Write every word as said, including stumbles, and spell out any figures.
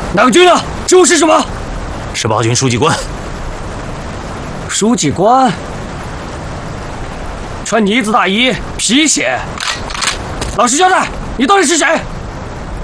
哪个军呢？职务是什么？ 十八军书记官。 书记官，穿呢子大衣，皮鞋。老实交代，你到底是谁？